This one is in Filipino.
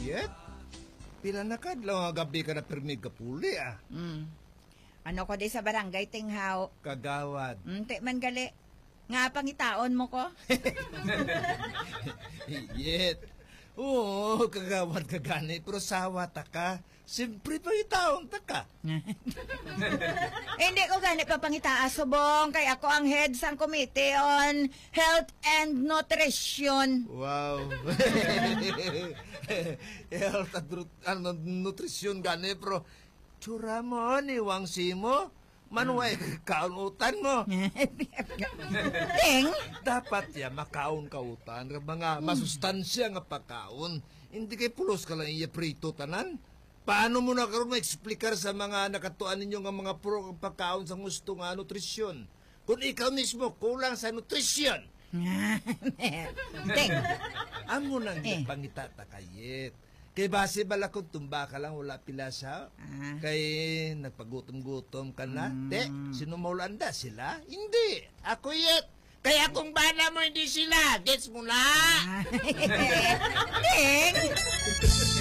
Yet, pila na kadlaw nga gabi ka na permig kapuli ah. Ano ko di sa barangay tinghaw. Kagawad. Ti man gali. Nga pangitaon mo ko? Yet. Oo, kagawad ka gani. Pero sawa ta ka. Siyempre pa itaon ta ka. Hindi ko gani pa pangitaa subong. Kay ako ang head sang Committee on Health and Nutrition. Wow. Health at nutrition gani. Pero tsura mo ni Wang Simo. Manuway kaunutan mo. Ting? Dapat ya makaon kautan. Mga masustansya nga pagkaon. Hindi kay pulos ka lang iya prito tanan. Paano mo na karoon ma-explicar sa mga nakatuan ninyo nga mga pagkaon sa gusto nga nutrisyon? Kung ikaw mismo kulang sa nutrisyon. Ting? Amo nang pangita takayet. Kay base bala kung tumba ka lang, wala pila siya. Kay nagpagutom-gutom ka na. Te, sino maulanda sila? Hindi. Ako yet. Kaya kung bala mo, hindi sila. Gets mo na? Ting?